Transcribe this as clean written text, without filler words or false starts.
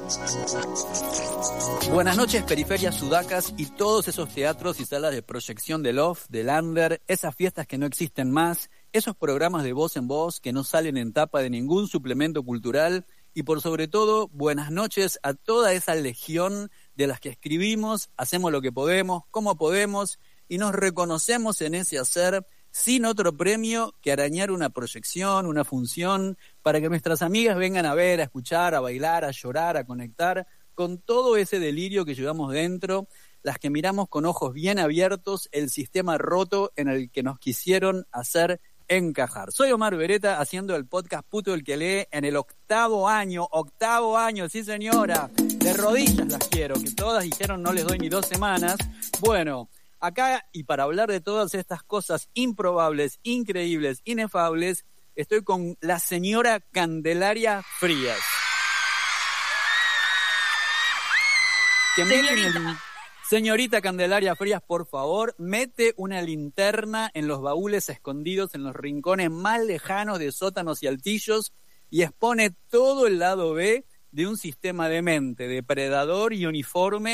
Buenas noches, periferias sudacas y todos esos teatros y salas de proyección del off, del under, esas fiestas que no existen más, esos programas de voz en voz que no salen en tapa de ningún suplemento cultural y por sobre todo, buenas noches a toda esa legión de las que escribimos, hacemos lo que podemos, como podemos y nos reconocemos en ese hacer sin otro premio que arañar una proyección, una función, para que nuestras amigas vengan a ver, a escuchar, a bailar, a llorar, a conectar con todo ese delirio que llevamos dentro, las que miramos con ojos bien abiertos el sistema roto en el que nos quisieron hacer encajar. Soy Omar Beretta haciendo el podcast Puto el que lee en el octavo año, sí señora, de rodillas las quiero, que todas dijeron no les doy ni 2 semanas. Bueno, acá y para hablar de todas estas cosas improbables, increíbles, inefables, estoy con la señora Candelaria Frías. Señorita Candelaria Frías, por favor, mete una linterna en los baúles escondidos en los rincones más lejanos de sótanos y altillos y expone todo el lado B de un sistema demente, depredador y uniforme